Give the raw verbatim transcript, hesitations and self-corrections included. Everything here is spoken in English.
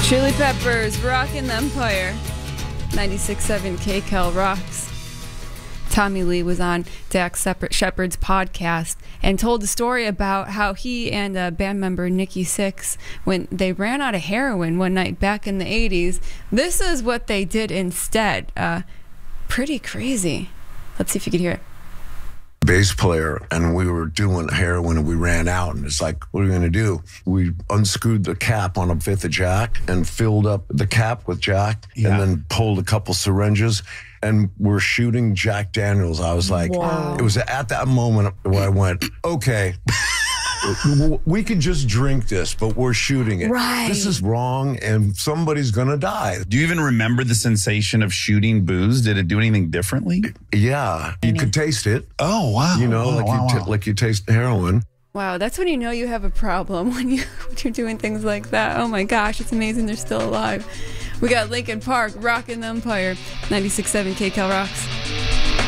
Chili Peppers, Rockin' the Empire. ninety-six point seven K Cal rocks. Tommy Lee was on Dax Shepard's podcast and told a story about how he and a band member Nikki Sixx, when they ran out of heroin one night back in the eighties, this is what they did instead. Uh, pretty crazy. Let's see if you could hear it. Bass player, and we were doing heroin and we ran out, and it's like, what are we gonna do? We unscrewed the cap on a fifth of Jack and filled up the cap with Jack, yeah. and then pulled a couple syringes, and we're shooting Jack Daniels. I was like, wow. It was at that moment where I went, okay, we could just drink this, but we're shooting it. Right. This is wrong, and somebody's gonna die. Do you even remember the sensation of shooting booze? Did it do anything differently? Yeah, you could taste it. Oh, wow. You know, wow, like, wow, you wow. like you taste heroin. Wow, that's when you know you have a problem, when, you, when you're doing things like that. Oh my gosh, it's amazing they're still alive. We got Linkin Park, Rockin' the Empire. ninety-six point seven K Cal rocks.